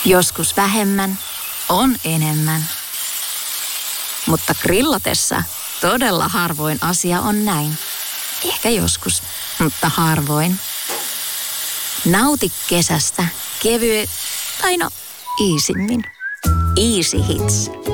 Joskus vähemmän on enemmän. Mutta grillatessa todella harvoin asia on näin. Ehkä joskus, mutta harvoin. Nauti kesästä kevyet, tai no, iisimmin. Easy Hits.